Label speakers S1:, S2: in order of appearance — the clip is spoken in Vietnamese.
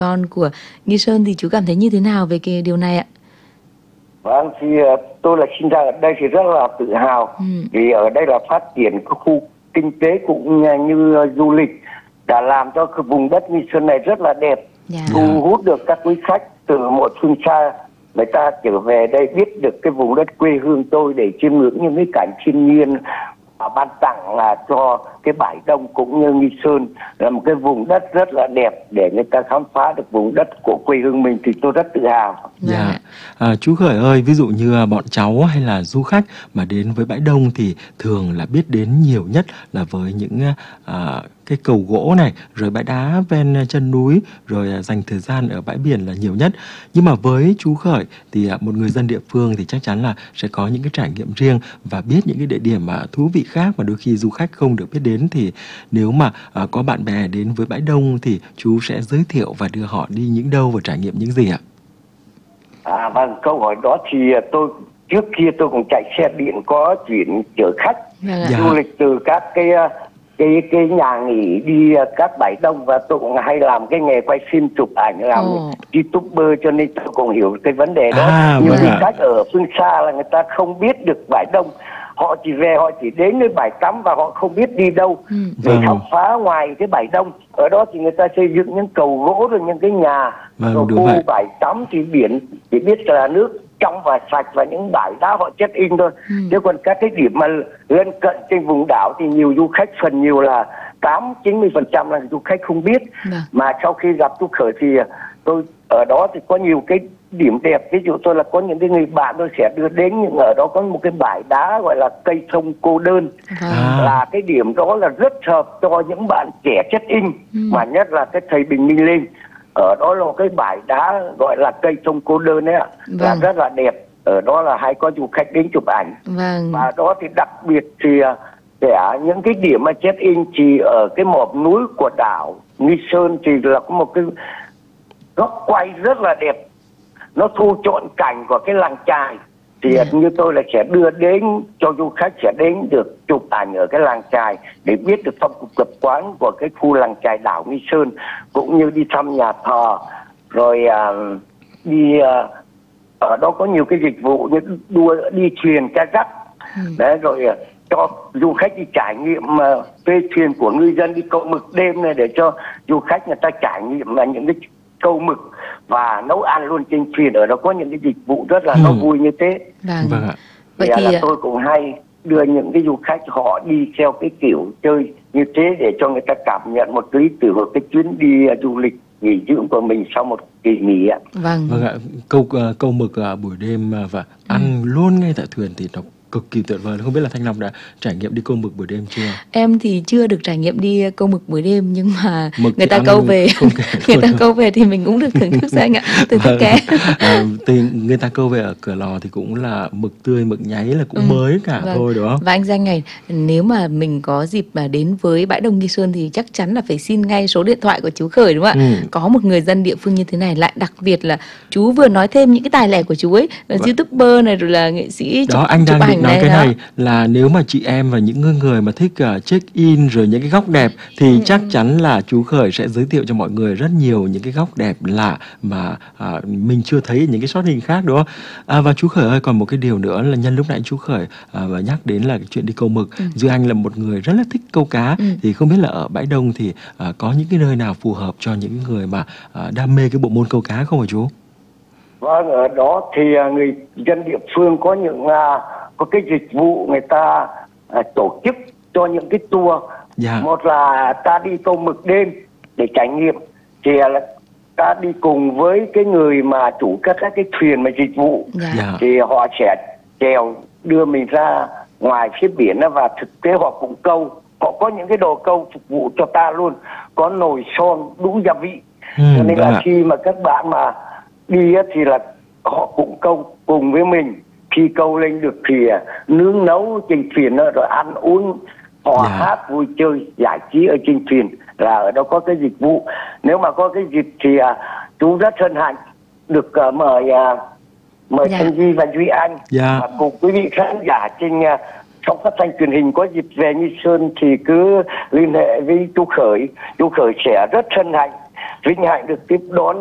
S1: con của Nghi Sơn thì chú cảm thấy như thế nào về cái điều này ạ?
S2: Vâng, thì tôi là sinh ra ở đây thì rất là tự hào. Vì ở đây là phát triển cái khu kinh tế cũng như du lịch đã làm cho cái vùng đất Nghi Sơn này rất là đẹp, thu hút được các quý khách từ mọi phương xa. Người ta trở về đây biết được cái vùng đất quê hương tôi để chiêm ngưỡng những cái cảnh thiên nhiên ban tặng là cho cái bãi Đông cũng như Nghi Sơn, là một cái vùng đất rất là đẹp để người ta khám phá được vùng đất của quê hương mình, thì tôi rất tự hào.
S3: Dạ. Chú Khởi ơi, ví dụ như bọn cháu hay là du khách mà đến với bãi Đông thì thường là biết đến nhiều nhất là với những cái cầu gỗ này, rồi bãi đá ven chân núi, rồi dành thời gian ở bãi biển là nhiều nhất. Nhưng mà với chú Khởi thì một người dân địa phương thì chắc chắn là sẽ có những cái trải nghiệm riêng và biết những cái địa điểm mà thú vị khác mà đôi khi du khách không được biết đến. Thì nếu mà có bạn bè đến với bãi Đông thì chú sẽ giới thiệu và đưa họ đi những đâu và trải nghiệm những gì ạ?
S2: Vâng, câu hỏi đó thì tôi trước kia tôi cũng chạy xe điện có chuyển chở khách du lịch từ các cái nhà nghỉ đi các bãi Đông, và tôi cũng hay làm cái nghề quay phim chụp ảnh, làm YouTuber, cho nên tôi cũng hiểu cái vấn đề đó. Nhiều khách ở phương xa là người ta không biết được bãi Đông, họ chỉ về họ chỉ đến cái bãi tắm và họ không biết đi đâu để khám phá ngoài cái bãi Đông. Ở đó thì người ta xây dựng những cầu gỗ rồi những cái nhà, rồi khu bãi tắm thì biển chỉ biết là nước trong và sạch và những bãi đá họ check in thôi. Chứ còn các cái điểm mà lân cận trên vùng đảo thì nhiều du khách, phần nhiều là 80-90% là du khách không biết. Mà sau khi gặp chú Khởi thì tôi ở đó thì có nhiều cái điểm đẹp. Ví dụ tôi là có những cái người bạn tôi sẽ đưa đến, những ở đó có một cái bãi đá gọi là cây thông cô đơn. Là cái điểm đó là rất hợp cho những bạn trẻ check in, mà nhất là cái thầy bình minh lên. Ở đó là một cái bãi đá gọi là cây thông cô đơn ấy ạ, là rất là đẹp. Ở đó là hay có du khách đến chụp ảnh. Và đó thì đặc biệt thì những cái điểm mà check in thì ở cái mỏm núi của đảo Nghi Sơn thì là có một cái góc quay rất là đẹp, nó thu trọn cảnh của cái làng chài. Thì như tôi là sẽ đưa đến cho du khách sẽ đến được chụp ảnh ở cái làng chài để biết được phong tục tập quán của cái khu làng chài đảo Nghi Sơn, cũng như đi thăm nhà thờ, rồi đi ở đó có nhiều cái dịch vụ như đi thuyền kayak đấy, rồi cho du khách đi trải nghiệm thuê thuyền của ngư dân, đi câu mực đêm này để cho du khách người ta trải nghiệm là những cái câu mực và nấu ăn luôn trên thuyền. Ở đó có những cái dịch vụ rất là nó vui như thế. Vậy thì là tôi cũng hay đưa những cái du khách họ đi theo cái kiểu chơi như thế để cho người ta cảm nhận một tí từ cái chuyến đi du lịch nghỉ dưỡng của mình sau một kỳ nghỉ ạ.
S3: Câu mực buổi đêm và ăn luôn ngay tại thuyền thì nó cực kỳ tuyệt vời. Không biết là Thanh Long đã trải nghiệm đi câu mực buổi đêm chưa?
S1: Em thì chưa được trải nghiệm đi câu mực buổi đêm, nhưng mà người ta câu về người ta câu về thì mình cũng được thưởng thức ra anh ạ, thưởng thức ké.
S3: Thì người ta câu về ở Cửa Lò thì cũng là mực tươi, mực nháy là cũng mới cả thôi, đúng không?
S1: Và anh Danh này, nếu mà mình có dịp mà đến với bãi Đông Nghi Sơn thì chắc chắn là phải xin ngay số điện thoại của chú Khởi, đúng không ạ? Có một người dân địa phương như thế này, lại đặc biệt là chú vừa nói thêm những cái tài lẻ của chú ấy, là YouTuber này, rồi là nghệ sĩ
S3: đó, anh đang định nói cái này là nếu mà chị em và những người mà thích check in rồi những cái góc đẹp thì chắc chắn là chú Khởi sẽ giới thiệu cho mọi người rất nhiều những cái góc đẹp lạ mà mình chưa thấy những cái shot hình khác, đúng không? Và chú Khởi ơi, còn một cái điều nữa là nhân lúc nãy chú Khởi và nhắc đến là cái chuyện đi câu mực. Duy Anh là một người rất là thích câu cá, thì không biết là ở bãi Đông thì có những cái nơi nào phù hợp cho những người mà đam mê cái bộ môn câu cá không hả chú?
S2: Vâng, ở đó thì người dân địa phương có những có cái dịch vụ người ta tổ chức cho những cái tour. Một là ta đi câu mực đêm để trải nghiệm, thì là ta đi cùng với cái người mà chủ các cái thuyền mà dịch vụ, thì họ sẽ chèo đưa mình ra ngoài phía biển, và thực tế họ cũng câu, họ có những cái đồ câu phục vụ cho ta luôn, có nồi son đủ gia vị. Cho nên là khi mà các bạn mà đi thì là họ cũng câu cùng với mình. Khi câu lên được thì nướng nấu trên thuyền đó, rồi ăn uống hò hát vui chơi giải trí ở trên thuyền, là ở đó có cái dịch vụ. Nếu mà có cái dịp thì chú rất hân hạnh được mời Thanh Duy và Duy Anh và cùng quý vị khán giả trên sóng phát thanh truyền hình có dịp về Nghi Sơn thì cứ liên hệ với chú Khởi. Chú Khởi sẽ rất hân hạnh vinh hạnh được tiếp đón